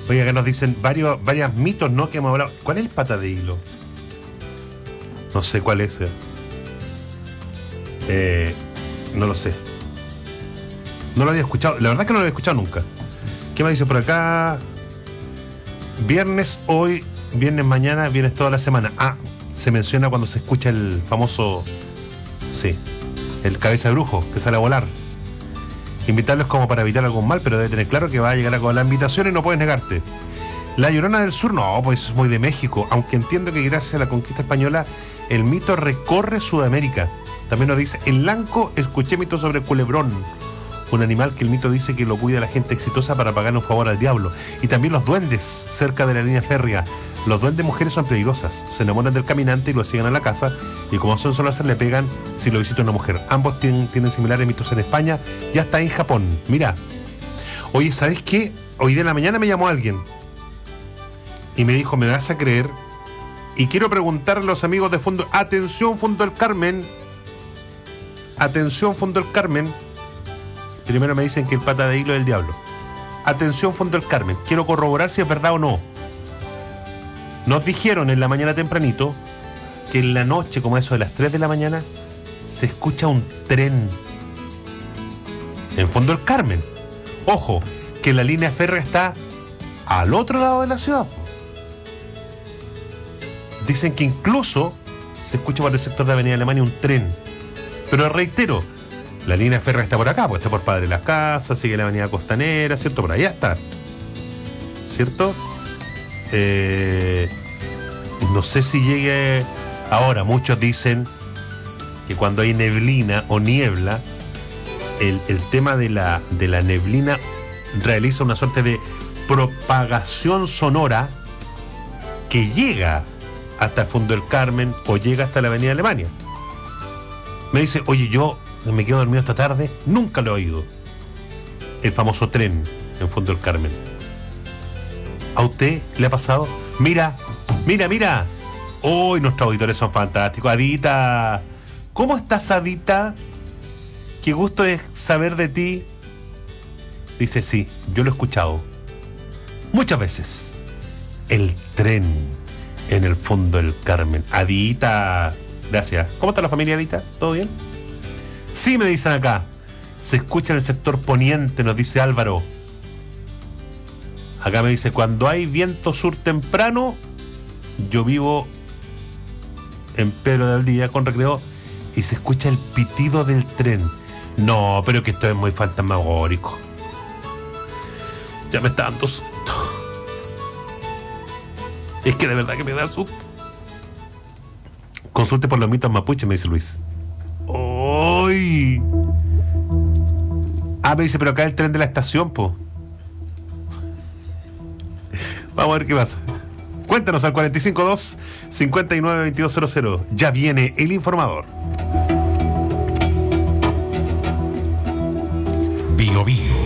Oye, acá nos dicen varios mitos, ¿no? Que hemos hablado. ¿Cuál es el pata de hilo? No sé cuál es. No lo sé. No lo había escuchado. La verdad es que no lo había escuchado nunca. ¿Qué me dice por acá? Viernes hoy, viernes mañana, viernes toda la semana. Ah, se menciona cuando se escucha el famoso... Sí, el cabeza de brujo que sale a volar. Invitarlos como para evitar algún mal, pero debe tener claro que va a llegar con la invitación y no puedes negarte. La Llorona del Sur, no, pues es muy de México, aunque entiendo que gracias a la conquista española el mito recorre Sudamérica. También nos dice, en Lanco escuché mitos sobre Culebrón, un animal que el mito dice que lo cuida la gente exitosa para pagarle un favor al diablo. Y también los duendes cerca de la línea férrea. Los duendes mujeres son peligrosas, se enamoran del caminante y lo siguen a la casa, y como son solo le pegan si lo visita una mujer. Ambos tienen similares mitos en España y hasta en Japón. Mira, oye, ¿sabes qué? Hoy de la mañana me llamó alguien y me dijo, ¿me vas a creer? Y quiero preguntarle a los amigos de Fondo, atención Fondo del Carmen, atención Fondo del Carmen. Primero me dicen que el pata de hilo es el diablo. Atención Fondo del Carmen, quiero corroborar si es verdad o no. Nos dijeron en la mañana tempranito que en la noche, como eso de las 3 de la mañana, se escucha un tren en Fondo del Carmen. Ojo, que la línea férrea está al otro lado de la ciudad. Dicen que incluso se escucha por el sector de Avenida Alemania un tren. Pero reitero, la línea férrea está por acá, pues está por Padre Las Casas, sigue la Avenida Costanera, ¿cierto? Por allá está, ¿cierto? No sé si llegue ahora. Muchos dicen que cuando hay neblina o niebla, el tema de la neblina realiza una suerte de propagación sonora que llega hasta el Fondo del Carmen o llega hasta la Avenida Alemania. Me dice, oye, yo me quedo dormido esta tarde, nunca lo he oído. El famoso tren en Fondo del Carmen. ¿A usted le ha pasado? Mira. Hoy nuestros auditores son fantásticos. Adita, ¿cómo estás, Adita? Qué gusto es saber de ti. Dice, sí, yo lo he escuchado muchas veces. El tren en el Fondo del Carmen. Adita, gracias. ¿Cómo está la familia, Adita? ¿Todo bien? Sí, me dicen acá. Se escucha en el sector poniente, nos dice Álvaro. Acá me dice, cuando hay viento sur temprano, yo vivo en Pedro de Valdivia con Recreo y se escucha el pitido del tren. No, pero que esto es muy fantasmagórico. Ya me está dando susto. Es que de verdad que me da susto. Consulte por los mitos mapuche, me dice Luis. ¡Uy! Ah, me dice, pero acá el tren de la estación, po. Vamos a ver qué pasa. Cuéntanos al 452-592200. Ya viene el informador. Bio Bio.